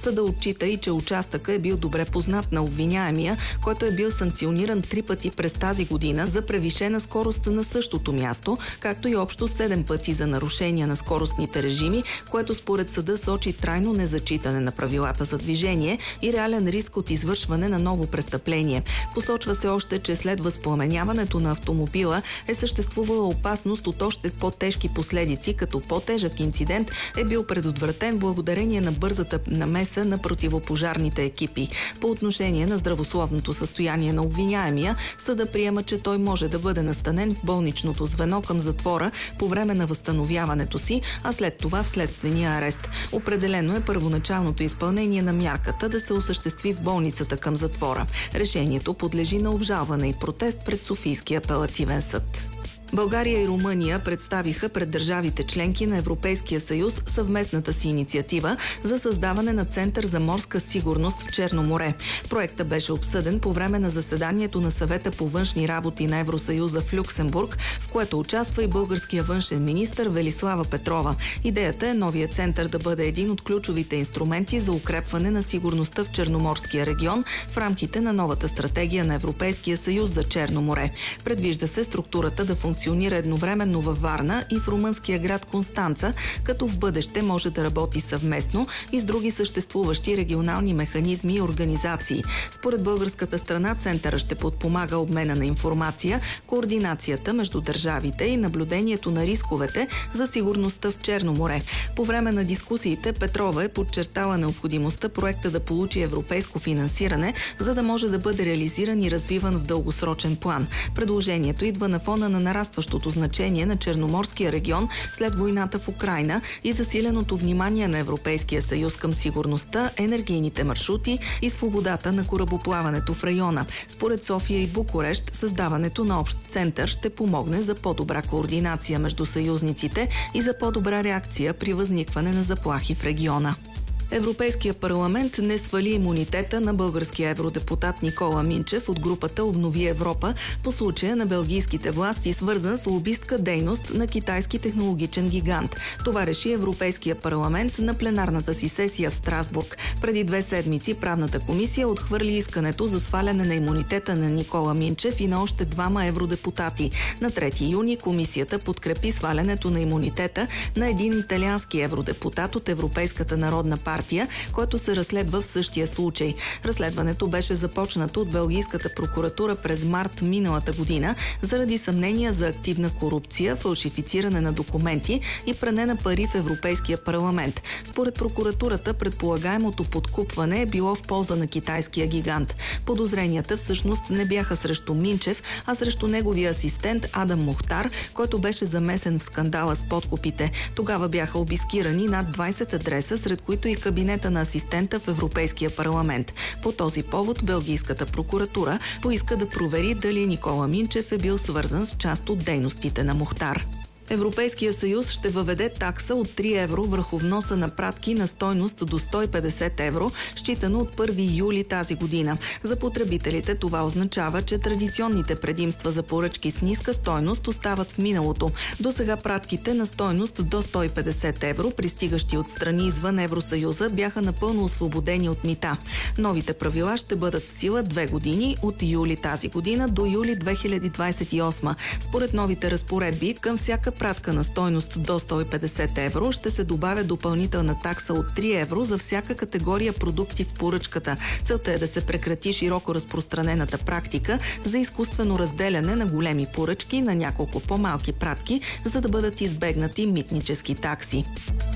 Съда отчита и че участъка е бил добре познат на обвиняемия, който е бил санкциониран 3 пъти през тази година за превишена скорост на същото място, както и общо 7 пъти за нарушения на скоростните режими, което според съда сочи трайно незачитане на правилата за движение и реален риск от извършване на ново престъпление. Посочва се още, че след възпламеняването на автомобила е съществувала опасност от още по-тежки последици, като по-тежък инцидент е бил предотвратен благодарение на бързата намеса на противопожарните екипи. По отношение на здравословното състояние на обвиняемия, съда приема, че той може да бъде настанен в болничното звено към затвора по време на възстановяването си, а след това в следствения арест. Определено е първоначалното изпълнение на мярката да се осъществи в болницата към затвора. Решението подлежи на обжалване и протест пред Софийския апелативен съд. България и Румъния представиха пред държавите членки на Европейския съюз съвместната си инициатива за създаване на Център за морска сигурност в Черно море. Проектът беше обсъден по време на заседанието на Съвета по външни работи на Евросъюза в Люксембург, в което участва и българския външен министър Велислава Петрова. Идеята е новия център да бъде един от ключовите инструменти за укрепване на сигурността в Черноморския регион в рамките на новата стратегия на Европейския съюз за Черно море. Предвижда се структурата да функционира едновременно във Варна и в румънския град Констанца, като в бъдеще може да работи съвместно и с други съществуващи регионални механизми и организации. Според българската страна, центъра ще подпомага обмена на информация, координацията между държавите и наблюдението на рисковете за сигурността в Черно море. По време на дискусиите Петрова е подчертала необходимостта проекта да получи европейско финансиране, за да може да бъде реализиран и развиван в дългосрочен план. Предложението идва на фона на нарастващото значение на Черноморския регион след войната в Украйна и засиленото внимание на Европейския съюз към сигурността, енергийните маршрути и свободата на корабоплаването в района. Според София и Букурещ, създаването на общ център ще помогне за по-добра координация между съюзниците и за по-добра реакция при възникване на заплахи в региона. Европейския парламент не свали имунитета на българския евродепутат Никола Минчев от групата Обнови Европа по случая на белгийските власти, свързан с лобистка дейност на китайски технологичен гигант. Това реши Европейския парламент на пленарната си сесия в Страсбург. Преди 2 седмици правната комисия отхвърли искането за сваляне на имунитета на Никола Минчев и на още 2 евродепутати. На 3 юни комисията подкрепи свалянето на имунитета на един италиански евродепутат от Европейската народна партия, който се разследва в същия случай. Разследването беше започнато от белгийската прокуратура през март миналата година заради съмнения за активна корупция, фалшифициране на документи и пране на пари в Европейския парламент. Според прокуратурата, предполагаемото подкупване е било в полза на китайския гигант. Подозренията всъщност не бяха срещу Минчев, а срещу неговия асистент Адам Мухтар, който беше замесен в скандала с подкупите. Тогава бяха обискирани над 20 адреса, сред които и кабинета на асистента в Европейския парламент. По този повод белгийската прокуратура поиска да провери дали Никола Минчев е бил свързан с част от дейностите на Мухтар. Европейския съюз ще въведе такса от 3 евро върху вноса на пратки на стойност до 150 евро, считано от 1 юли тази година. За потребителите това означава, че традиционните предимства за поръчки с ниска стойност остават в миналото. До сега пратките на стойност до 150 евро, пристигащи от страни извън Евросъюза, бяха напълно освободени от мита. Новите правила ще бъдат в сила 2 години, от юли тази година до юли 2028. Според новите разпоредби, към всяка пратка на стойност до 150 евро ще се добавя допълнителна такса от 3 евро за всяка категория продукти в поръчката. Целта е да се прекрати широко разпространената практика за изкуствено разделяне на големи поръчки на няколко по-малки пратки, за да бъдат избегнати митнически такси.